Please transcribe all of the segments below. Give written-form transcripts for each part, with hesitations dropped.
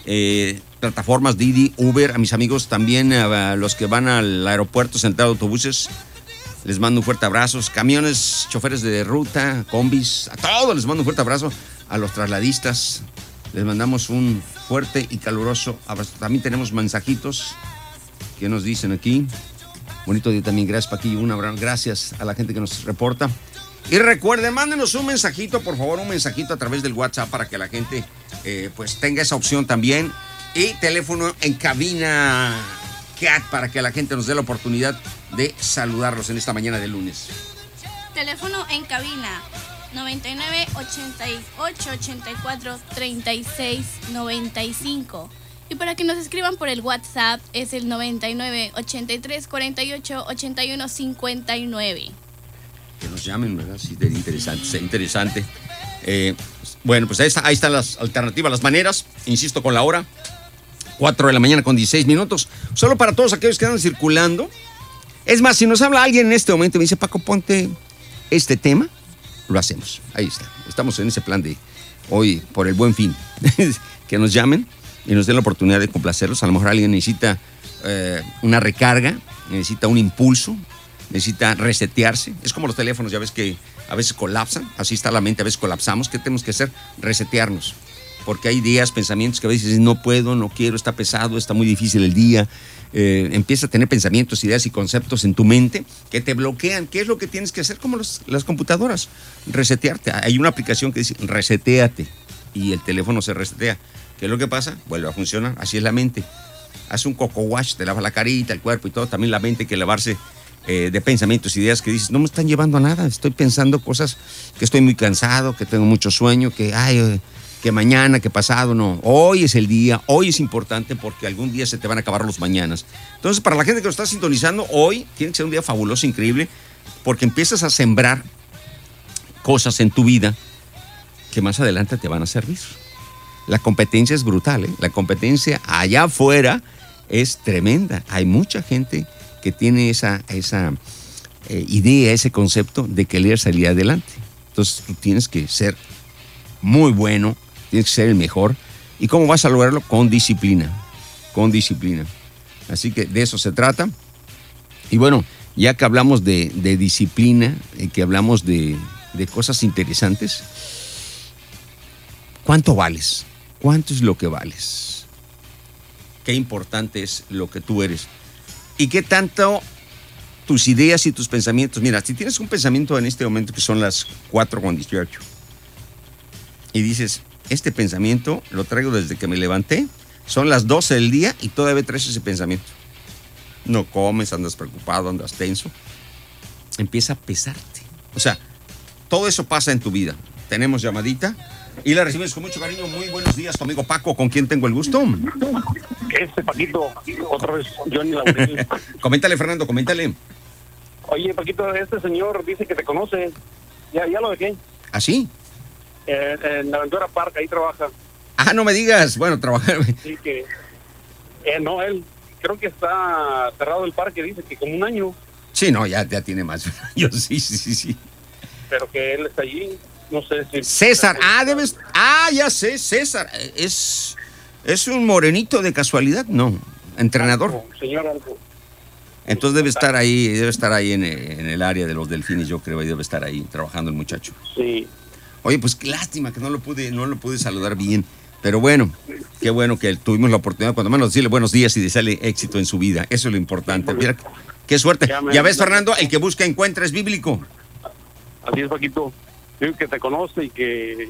plataformas Didi, Uber, a mis amigos también, a los que van al aeropuerto Central de Autobuses, les mando un fuerte abrazo. Camiones, choferes de ruta, combis, a todos les mando un fuerte abrazo. A los trasladistas les mandamos un fuerte y caluroso abrazo. También tenemos mensajitos que nos dicen aquí. Bonito día también, gracias Paquillo, un abrazo, gracias a la gente que nos reporta. Y recuerden, mándenos un mensajito, por favor, un mensajito a través del WhatsApp para que la gente pues tenga esa opción también. Y teléfono en cabina CAT para que la gente nos dé la oportunidad de saludarlos en esta mañana de lunes. Teléfono en cabina 99 88 84 36 95. Y para que nos escriban por el WhatsApp es el 99 83 48 81 59. Que nos llamen, ¿verdad? Sí, interesante. Bueno, pues ahí están las alternativas, las maneras. Insisto, con la hora. 4 de la mañana con 16 minutos. Solo para todos aquellos que andan circulando. Es más, si nos habla alguien en este momento y me dice, Paco, ponte este tema, lo hacemos. Ahí está. Estamos en ese plan de hoy, por el buen fin. Que nos llamen y nos den la oportunidad de complacerlos. A lo mejor alguien necesita una recarga, necesita un impulso, necesita resetearse. Es como los teléfonos, ya ves que a veces colapsan. Así está la mente, a veces colapsamos. ¿Qué tenemos que hacer? Resetearnos. Porque hay ideas, pensamientos que a veces no puedo, no quiero, está pesado, está muy difícil el día. Empieza a tener pensamientos, ideas y conceptos en tu mente que te bloquean. ¿Qué es lo que tienes que hacer? Como las computadoras, resetearte. Hay una aplicación que dice reseteate y el teléfono se resetea. ¿Qué es lo que pasa? Vuelve a funcionar. Así es la mente. Haz un coco wash, te lavas la carita, el cuerpo y todo. También la mente hay que lavarse de pensamientos, ideas que dices, no me están llevando a nada. Estoy pensando cosas que estoy muy cansado, que tengo mucho sueño, que mañana, que pasado, no. Hoy es el día, hoy es importante porque algún día se te van a acabar los mañanas. Entonces, para la gente que lo está sintonizando, hoy tiene que ser un día fabuloso, increíble, porque empiezas a sembrar cosas en tu vida que más adelante te van a servir. La competencia es brutal, ¿eh? La competencia allá afuera es tremenda. Hay mucha gente que tiene esa idea, ese concepto de querer salir adelante. Entonces, tú tienes que ser muy bueno, tienes que ser el mejor. ¿Y cómo vas a lograrlo? Con disciplina. Con disciplina. Así que de eso se trata. Y bueno, ya que hablamos de disciplina, que hablamos de cosas interesantes, ¿cuánto vales? ¿Cuánto es lo que vales? Qué importante es lo que tú eres. ¿Y qué tanto tus ideas y tus pensamientos? Mira, si tienes un pensamiento en este momento que son las 4:18 y dices, este pensamiento lo traigo desde que me levanté, son las 12 del día y todavía traes ese pensamiento. No comes, andas preocupado, andas tenso. Empieza a pesarte. O sea, todo eso pasa en tu vida. Tenemos llamadita y la recibimos con mucho cariño. Muy buenos días, tu amigo Paco, ¿con quién tengo el gusto? Paquito, otra vez Johnny Laurel. Coméntale, Fernando, coméntale. Oye, Paquito, este señor dice que te conoce. Ya lo dejé. ¿Ah, sí? En la Aventura Park, ahí trabaja. Ah, no me digas. Bueno, trabajar. Sí, que... no, él creo que está cerrado el parque, dice que como un año. Sí, no, ya tiene más. Yo sí. Pero que él está allí, no sé si... César, ya sé, César. ¿Es un morenito de casualidad? No, entrenador. Señor algo. Entonces debe estar ahí en el área de los delfines, yo creo, y debe estar ahí trabajando el muchacho. Sí. Oye, pues qué lástima que no lo pude saludar bien. Pero bueno, qué bueno que tuvimos la oportunidad, cuando menos, decirle buenos días y desearle éxito en su vida. Eso es lo importante. Mira, qué suerte. Ya ves, Fernando, el que busca encuentra, es bíblico. Así es, Paquito. Digo que te conoce y que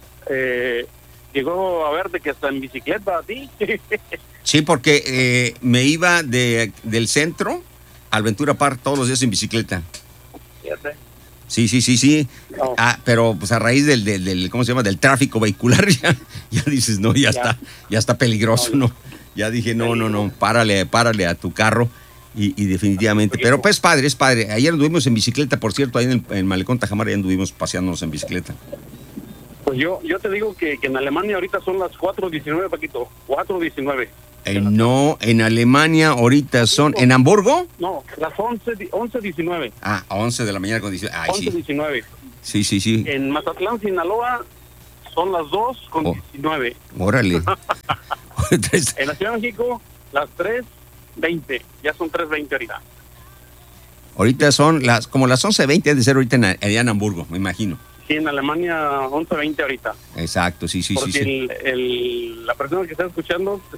llegó a verte que hasta en bicicleta a ti. Sí, porque me iba del centro al Ventura Park todos los días en bicicleta. Fíjate. Sí. No. Pero pues a raíz del ¿cómo se llama? Del tráfico vehicular, ya dices, no, ya está peligroso, ¿no? Ya dije, no, párale a tu carro y definitivamente. Pero pues es padre. Ayer anduvimos en bicicleta, por cierto, ahí en el Malecón Tajamar, ya anduvimos paseándonos en bicicleta. Pues yo te digo que en Alemania ahorita son las 4:19, Paquito, 4:19. No, en Alemania ahorita son... ¿En Hamburgo? No, las 11:19. Ah, 11 de la mañana con 19. 11:19. Sí. En Mazatlán, Sinaloa, son las 2:19. Órale. En la Ciudad de México, las 3:20. Ya son 3:20 ahorita. Ahorita son como las 11:20 de ser ahorita allá en Hamburgo, me imagino. Sí, en Alemania 11:20 ahorita. Exacto, sí. Porque la persona que está escuchando, pues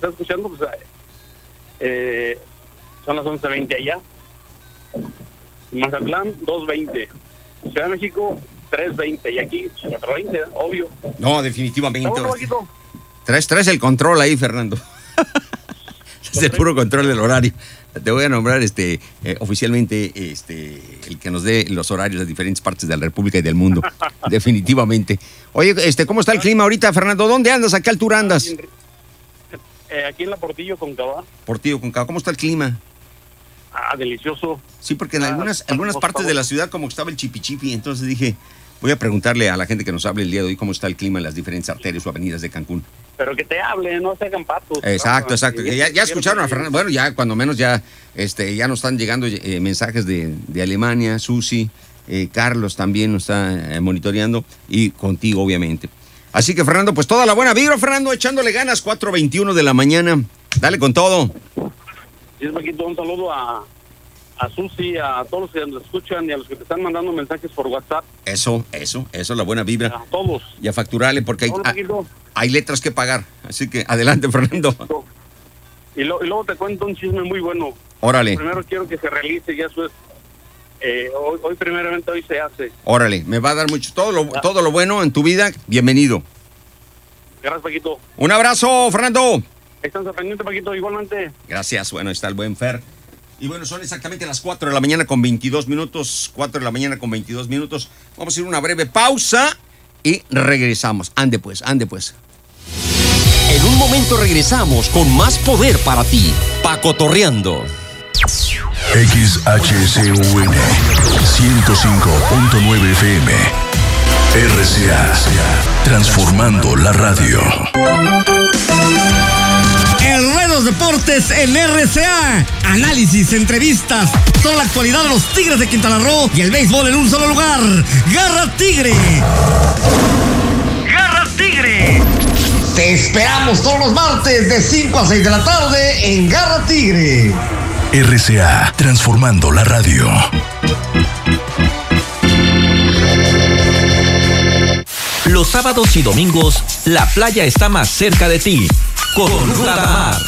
son las 11:20 allá. Mazatlán 2:20. Ciudad de México 3:20 y aquí 4:20, obvio. No, definitivamente. No, Traes el control ahí, Fernando. Es el puro control del horario. Te voy a nombrar oficialmente el que nos dé los horarios de diferentes partes de la República y del mundo. Definitivamente. Oye, ¿cómo está el clima ahorita, Fernando? ¿Dónde andas? ¿A qué altura andas? Aquí en la Portillo Concagua. Portillo Concagua. ¿Cómo está el clima? Delicioso. Sí, porque en algunas partes de la ciudad como estaba el chipichipi, entonces dije, voy a preguntarle a la gente que nos hable el día de hoy cómo está el clima en las diferentes arterias o avenidas de Cancún. Pero que te hable, no se hagan patos. Exacto. Ya escucharon a Fernando. Bueno, ya cuando menos ya nos están llegando mensajes de Alemania, Susi, Carlos también nos está monitoreando y contigo, obviamente. Así que, Fernando, pues toda la buena vibra, Fernando, echándole ganas, 4:21 de la mañana. Dale con todo. Sí, Paquito, un saludo a Susi, a todos los que nos escuchan y a los que te están mandando mensajes por WhatsApp. Eso, la buena vibra. A todos. Y a facturarle porque hay letras que pagar. Así que adelante, Fernando. Y luego te cuento un chisme muy bueno. Órale. Primero quiero que se realice, ya eso es. Hoy se hace. Órale, me va a dar mucho. Todo lo bueno en tu vida, bienvenido. Gracias, Paquito. Un abrazo, Fernando. Están pendientes, Paquito, igualmente. Gracias, bueno, está el buen Fer. Y bueno, son exactamente las 4 de la mañana con 22 minutos. 4 de la mañana con 22 minutos. Vamos a ir a una breve pausa y regresamos. Ande pues. En un momento regresamos con más poder para ti. Pacotorreando. XHCUN 105.9 FM. RCA. Transformando la radio. El Rey de los Deportes en RCA. Análisis, entrevistas, toda la actualidad de los Tigres de Quintana Roo y el béisbol en un solo lugar. ¡Garra Tigre! ¡Garra Tigre! Te esperamos todos los martes de 5 a 6 de la tarde en Garra Tigre. RCA, transformando la radio. Los sábados y domingos, la playa está más cerca de ti. Con Ruta Mar.